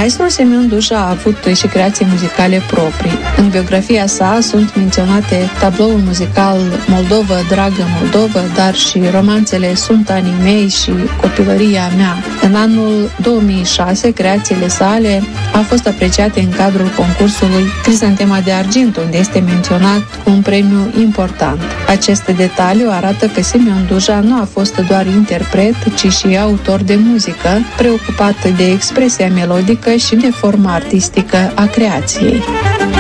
Maestrul Simeon Dușa a avut și creații muzicale proprii. În biografia sa sunt menționate tabloul muzical Moldova, dragă Moldova, dar și romanțele Sunt anii mei și Copilăria mea. În anul 2006, creațiile sale au fost apreciate în cadrul concursului Crisantema de Argint, unde este menționat cu un premiu important. Acest detaliu arată că Simeon Dușa nu a fost doar interpret, ci și autor de muzică, preocupat de expresia melodică și de forma artistică a creației.